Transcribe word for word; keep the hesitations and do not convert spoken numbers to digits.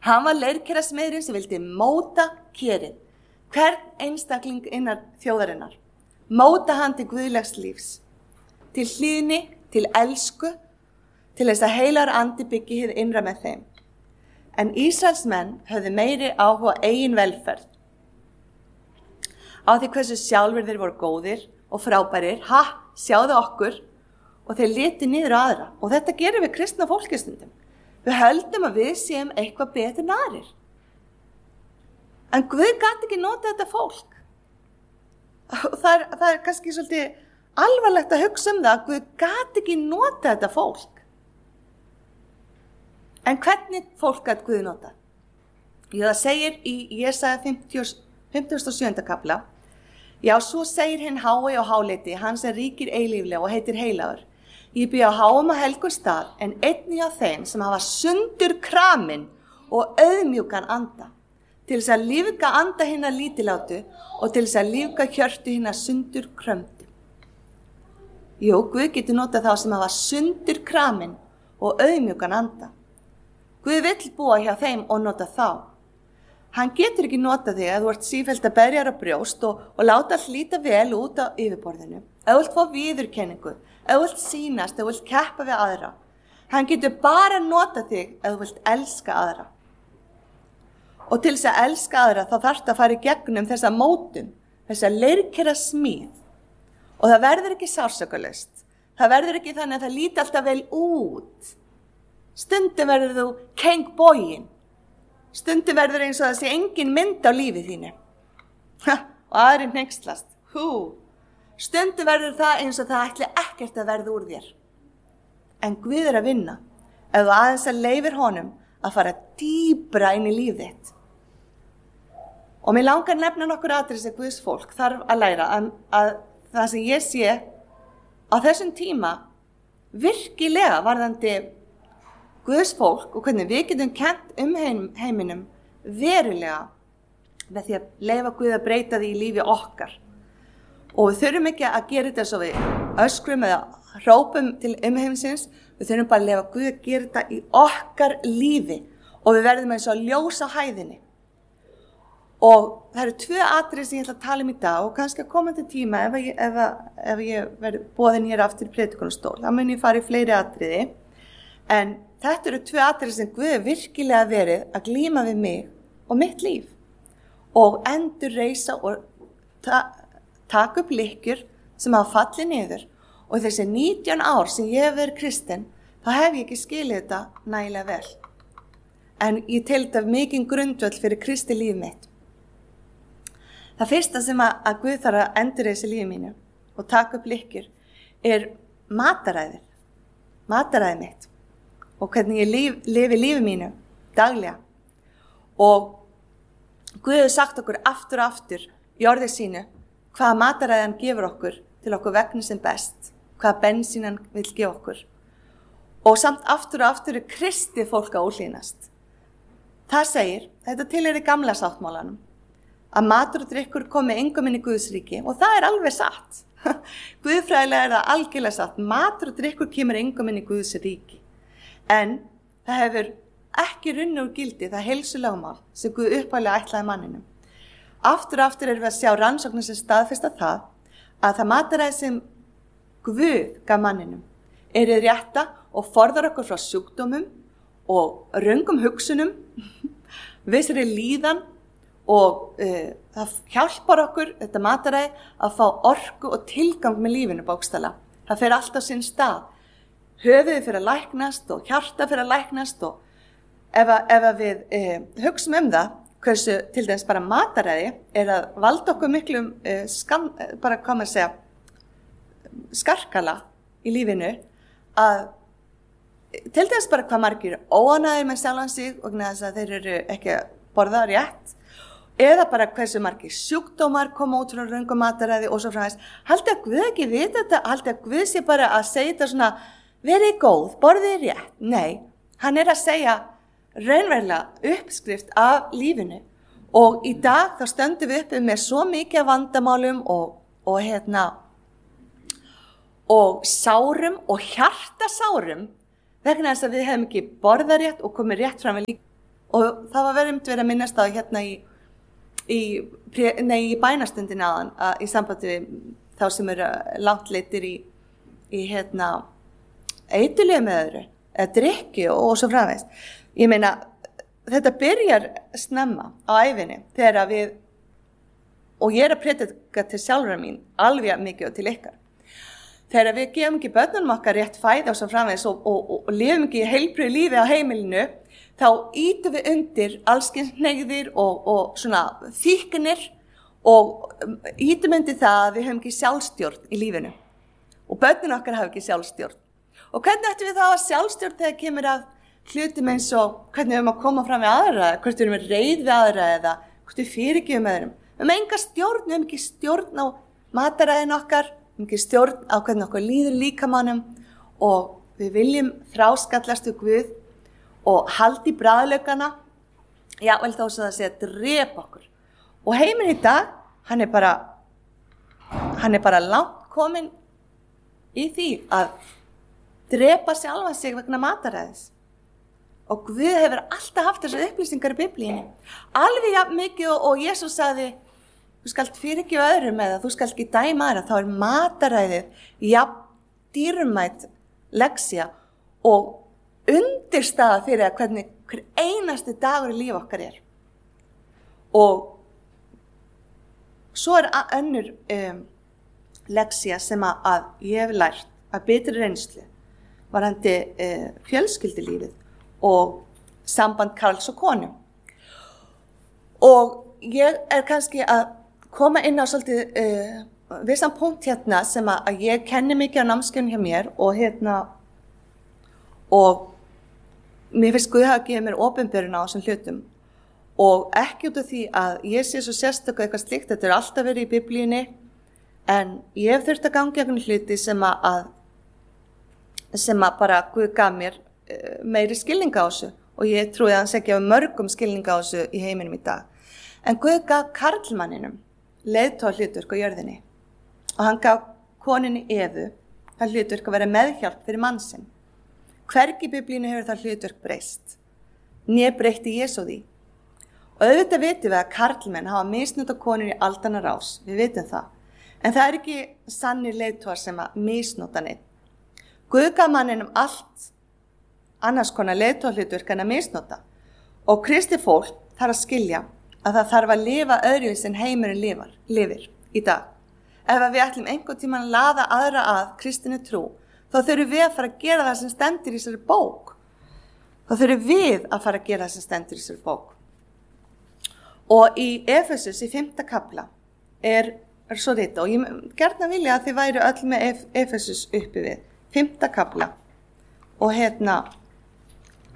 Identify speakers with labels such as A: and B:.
A: Hann var leirkerasmiðurinn sem vildi móta kerið, hvern einstakling innan þjóðarinnar, móta hann til guðlegs lífs, til hlýðni, til elsku, til þess að heilar andi byggi hið innra með þeim. En Ísraelsmenn höfðu meiri áhuga eigin velferð, á því hversu sjálfur þeir voru góðir og frábærir, ha, sjáðu okkur, og þeir litu niður á aðra. Og þetta gerum við kristna fólki stundum. Við höldum að við séum eitthvað betur en aðrir. En Guð gat ekki nota þetta fólk. Og það er, það er kannski svolítið alvarlegt að hugsa um það að Guð gat ekki nota þetta fólk. En hvernig fólk gat Guð nota? Jú, það segir í Jesaja fimmtugasta og sjöunda kafla: Já, svo segir hinn hái og háleiti, hann sem ríkir eilíflega og heitir heilagur. Ég bý á háum og helgum stað, en einnig á þeim sem hafa sundur kramin og auðmjúkan anda, til þess að lífga anda hinna lítilátu og til þess að lífga hjörtu hinna sundur krömdu. Jú, Guð getur notað þá sem hafa sundur kramin og auðmjúkan anda. Guð vill búa hjá þeim og nota þá. Hann getur ekki nota þig að þú ert sífellt að berja á brjóst og, og láta allt líta vel út á yfirborðinu. Ef þú vilt fá viðurkenningu, ef þú vilt sýnast, ef þú vilt keppa við aðra. Hann getur bara nota þig ef þú vilt elska aðra. Og til þess að elska aðra þá þarftu að fara í gegnum þessa mótun, þessa leirkera smíð. Og það verður ekki sársökulaust. Það verður ekki þannig að það líti alltaf vel út. Stundum verður þú kengbogin. Stundum verður eins og það sé engin mynd á lífi þínu. Ha, og aðri hneykslast. Hú. Stundum verður það eins og það ætli ekkert að verða úr þér. En Guð er að vinna, ef þú aðeins að leyfir honum að fara dýpra inn í líf þitt. Og mér langar að nefna nokkur atriði sem Guðs fólk þarf að læra að, að það sem ég sé á þessum tíma virkilega varðandi Guðs fólk og hvernig við getum kennt um heim, heiminum verulega með því að leyfa Guð að breyta því í lífi okkar. Og við þurfum ekki að gera þetta svo við öskrum eða hrópum til umheimsins, við þurfum bara að leyfa Guð að gera þetta í okkar lífi og við verðum eins og ljós á hæðinni. Og það eru tvö atriði sem ég ætla að tala um í dag og kannski að komandi tíma ef ég, ef, ef ég verð boðin hér aftur í prédikunarstól, þá mun ég fara í fleiri atriði. En þetta eru tvö atriði sem Guð er virkilega verið að glíma við mig og mitt líf og endurreisa og ta taka upp lykkjur sem hafa fallið niður. Og þessi nítján ár sem ég hef verið kristinn, þá hef ég ekki skilið þetta nægilega vel. En ég tel þetta mikinn grundvöll fyrir kristi líf mitt. Það fyrsta sem að, að Guð þarf að endurreisa lífi mínu og taka upp lykkjur er mataræðið. Mataræðið mitt. Og hvernig ég líf, lifi lífi mínu daglega. Og Guð hefur sagt okkur aftur og aftur í orði sínu hvaða mataræði hann gefur okkur til okkur vegna sem best, hvaða bensín hann vil gefa okkur. Og samt aftur og aftur er kristið fólk að úrlínast. Það segir, þetta tilheyrir gamla sáttmálanum, að matur og drykkur komi engum inn í Guðs ríki og það er alveg satt. Guðfræðilega er það algjörlega satt, matur og drykkur kemur engum inn í Guðs ríki. En það hefur ekki runnið úr gildi það heilsulögmál sem Guð upphaflega ætlaði manninum. Aftur og aftur erum við að sjá rannsóknir sem staðfesta það að það mataræði sem Guð gaf manninum er í rétta og forðar okkur frá sjúkdómum og röngum hugsunum, vissri líðan og uh, það hjálpar okkur, þetta mataræði, að fá orku og tilgang með lífinu bókstala. Það fer allt á sinn stað. Höfuðið fyrir að læknast og hjarta fyrir að læknast og ef, að, ef að við uh, hugsum um það, hversu til dæmis bara mataræði er að valda okkur miklum uh, skam, bara hvað maður segja, skarkala í lífinu, að til dæmis bara hvað margir óánægðir með sjálfan sig og þess að þeir eru ekki að borða rétt, eða bara hversu margir sjúkdómar koma út frá röngum mataræði og svo frá þess. Haldi að Guð ekki vita þetta, haldi að Guð sé bara að segja þetta svona, verið góð, borðið rétt. Nei, hann er að segja raunverulega uppskrift af lífinu og í dag þá stöndum við uppi með svo mikið af vandamálum og, og hérna og sárum og hjartasárum vegna þess að við hefum ekki borðað rétt og komið rétt fram við líka. Og það var verið verið að minnast á hérna í, í, nei, í bænastundin aðan að, í sambandi við þá sem eru langt leittir í, í hérna, eiturlyfjum með öðru, eða drykki og, og svo framvegis. Ég meina, þetta byrjar snemma á ævinni þegar við, og ég er að predika til sjálfra mín, alveg mikið og til ykkar. Þegar við gefum ekki börnunum okkar rétt fæði og svo framvegis og, og, og, og lifum ekki heilbrigðu lífi á heimilinu, þá ítum við undir allskyns hneigðir og, og svona fíknir og ítum undir það að við höfum ekki sjálfstjórn í lífinu. Og börnin okkar hafa ekki sjálfstjórn. Og hvernig ættum við þá að sjálfstjórn þegar kemur að hlutum eins og hvernig við höfum að koma fram við aðra, hvort við höfum reið við aðra eða hvort við fyrirgefum öðrum. Við höfum enga stjórn, við höfum ekki stjórn á mataræðin okkar, við höfum ekki stjórn á hvernig okkur líður líkamannum og við viljum þráskallast við Guð og haldi bragðlaukana, já, vel þá sem það sé að drepa okkur. Og heiminn í dag, hann er bara, hann er bara langt kominn í því að drepa sjálfa sig vegna mataræðis. Og Guð hefur alltaf haft þessar upplýsingar í Biblíunni. Alveg jafn mikið og, og Jesús sagði, þú skalt fyrirgefa öðrum eða þú skalt ekki dæma aðra, þá er mataræðið jafn dýrmæt lexía og undirstaða fyrir að hvernig hver einasti dagur í líf okkar er. Og svo er önnur um, lexía sem að, að ég hef lært að betri reynslu varðandi uh, fjölskyldulífið og samband karls og konu. Og ég er kannski að koma inn á svolítið uh, vissan punkt hérna sem að, að ég kenni mikið á námskeiðum hjá mér og hérna og mér finnst Guð hafa gefið mér opinberun á þessum hlutum og ekki út af því að ég sé svo sérstök eitthvað slíkt, þetta er alltaf verið í Biblíunni en ég hef þurft að ganga einhvern hluti sem að sem að bara Guð gaf mér uh, meiri skilninga á þessu og ég trúi að hann sé gefa mörgum skilninga á þessu í heiminum í dag. En Guð gaf karlmanninum leiðtoga hlutverk á jörðinni og hann gaf koninni Evu það hlutverk að vera meðhjálp fyrir mann sinn. Hvergi í Biblíunni hefur það hlutverk breyst, né breytti Jesú því. Og auðvitað vitum við að karlmenn hafa misnotað konur í aldanna rás, við vitum það. En það er ekki sannir leiðtogar sem að misnota neitt. Guð gaf manninum allt annars konar leiðtoga hlutverk en að misnota. Og kristið fólk þarf að skilja að það þarf að lifa öðruvísi en heimurinn lifar, lifir í dag. Ef við ætlum einhvern tímann að laða aðra að kristinni trú, þá þurfum við að fara að gera það sem stendur í þessari bók. Þá þurfum við að fara að gera það sem stendur í þessari bók. Og í Efesus, í fimmta kafla, er, er svo rita, og ég gjarna vilja að þið væru öll með Efesus uppi við, fimmta kafla. Og hérna,